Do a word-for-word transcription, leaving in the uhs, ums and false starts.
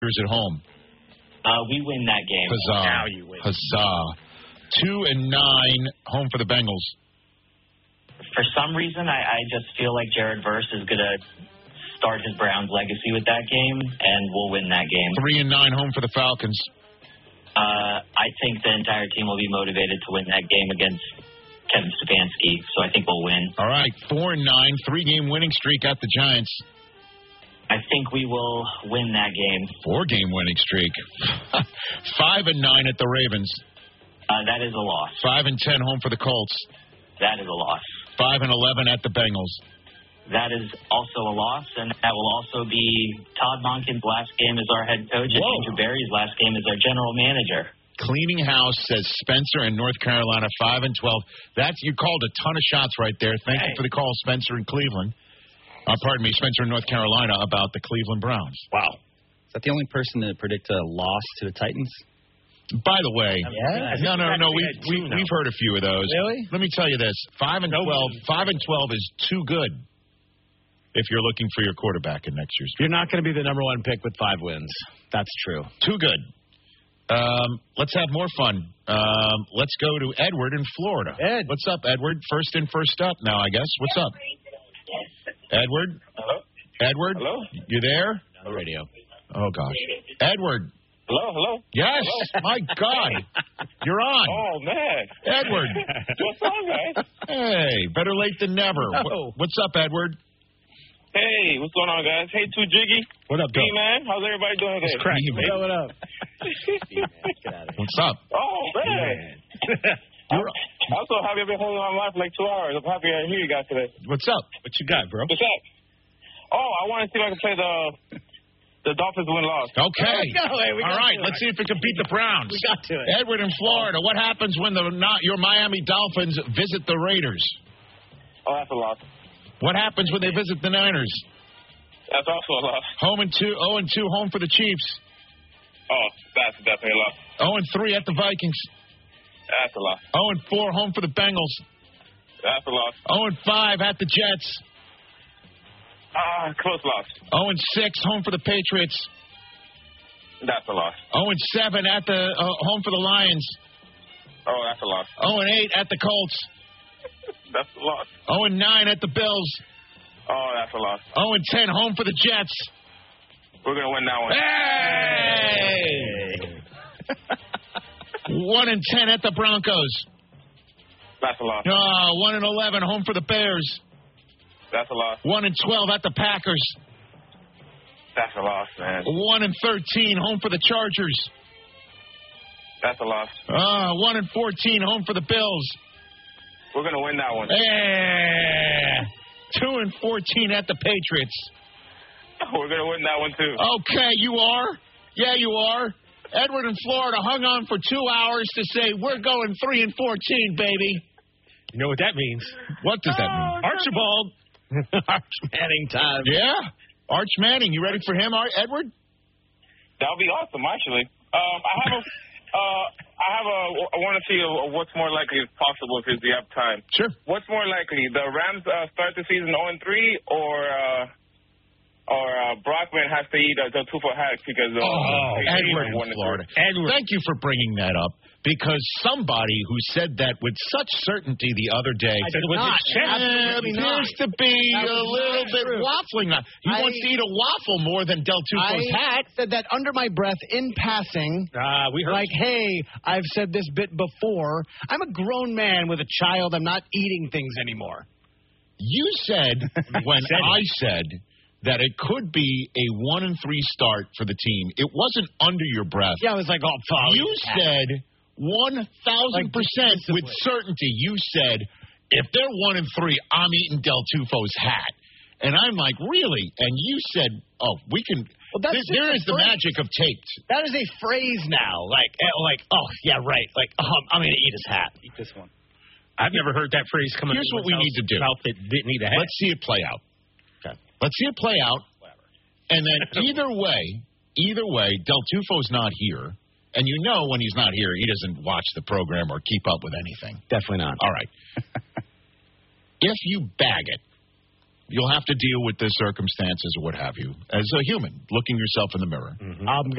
Raiders at home? Uh, we win that game. Huzzah. Now you win. Huzzah. Two and nine, home for the Bengals. For some reason, I, I just feel like Jared Verse is going to start his Browns legacy with that game, and we'll win that game. Three and nine, home for the Falcons. Uh, I think the entire team will be motivated to win that game against Kevin Stefanski, so I think we'll win. All right, four and nine, three-game winning streak at the Giants. I think we will win that game. Four-game winning streak. Five and nine at the Ravens. Uh, that is a loss. Five and ten, home for the Colts. That is a loss. Five and eleven at the Bengals. That is also a loss, and that will also be Todd Monken's last game as our head coach, and Andrew Berry's last game as our general manager. Cleaning House says Spencer in North Carolina, five and twelve. That's you called a ton of shots right there. Thank hey. you for the call, Spencer in Cleveland. Uh, pardon me, Spencer in North Carolina about the Cleveland Browns. Wow. Is that the only person to predict a loss to the Titans? By the way, yeah. no, no, no, we, we, we've heard a few of those. Really? Let me tell you this: five and twelve, five and twelve is too good if you're looking for your quarterback in next year's. You're not going to be the number one pick with five wins. That's true. Too good. Um, let's have more fun. Um, let's go to Edward in Florida. Ed, what's up, Edward? First in, first up. Now, I guess. What's up, Edward? Hello. Edward. Hello. You there? On the radio. Oh gosh, Edward. Hello, hello. Yes, hello? My God, you're on. Oh man, Edward. What's on, guys? Hey, better late than never. No. What's up, Edward? Hey, what's going on, guys? Hey, Too Jiggy. What up, Hey, man. How's everybody doing today? It's cracking, man. What up? What's up? Oh man. I'm, I'm so happy I've been holding on live for like two hours. I'm happy I hear you guys today. What's up? What you got, bro? What's up? Oh, I want to see if I can play the the Dolphins win loss. Okay. Go, hey, we All got right. to Let's see if it can beat the Browns. We got to it. Edward in Florida. What happens when the not your Miami Dolphins visit the Raiders? Oh, that's a loss. What happens when they visit the Niners? That's also a loss. Home and two, oh and two, home for the Chiefs. Oh, that's definitely a loss. Oh and three at the Vikings. That's a loss. Oh and four, home for the Bengals. That's a loss. Oh and five at the Jets. Ah, close loss. Oh and six, home for the Patriots. That's a loss. Oh and seven at the uh, home for the Lions. Oh, that's a loss. Oh and eight at the Colts. That's a loss. Oh and nine at the Bills. Oh, that's a loss. Oh and ten, home for the Jets. We're gonna win that one. Hey! One and ten at the Broncos. That's a loss. Oh, one and eleven, home for the Bears. That's a loss. One and twelve at the Packers. That's a loss, man. One and thirteen, home for the Chargers. That's a loss. Uh, one and fourteen, home for the Bills. We're gonna win that one. Yeah. Two and fourteen at the Patriots. We're gonna win that one too. Okay, you are. Yeah, you are. Edward in Florida hung on for two hours to say we're going three and fourteen, baby. You know what that means? What does that mean? Oh, Archibald. Arch Manning time. Yeah. Arch Manning. You ready for him, Edward? That'll be awesome, actually. Um, I have a, uh, I have a, I want to see a, a what's more likely if possible if you have time. Sure. What's more likely, the Rams uh, start the season oh and three, or uh, or uh, Brockman has to eat a Del Tufo hat because uh, oh, uh, Edward in Florida. Edward. Thank you for bringing that up. Because somebody who said that with such certainty the other day I did not. uh, appears to be a little bit true. waffling. He I, wants to eat a waffle more than Del Tufo's I hat. said that under my breath in passing. Uh, we heard like, you. hey, I've said this bit before. I'm a grown man with a child. I'm not eating things anymore. You said when said I said that it could be a one and three start for the team. It wasn't under your breath. Yeah, I was like, oh, fuck. You said one thousand percent with certainty. You said, if they're one and three, I'm eating Del Tufo's hat. And I'm like, really? And you said, oh, we can. Well, that's th- there is the magic of taped. That is a phrase now. Like, like, oh, yeah, right. Like, oh, I'm going to eat his hat. Eat this one. I've never heard that phrase come out. Here's what we need to do. Mouth that didn't eat a hat. Let's see it play out. Okay. Let's see it play out. And then either way, either way, Del Tufo's not here. And you know when he's not here, he doesn't watch the program or keep up with anything. Definitely not. All right. If you bag it, you'll have to deal with the circumstances or what have you as a human, looking yourself in the mirror. Mm-hmm. I'm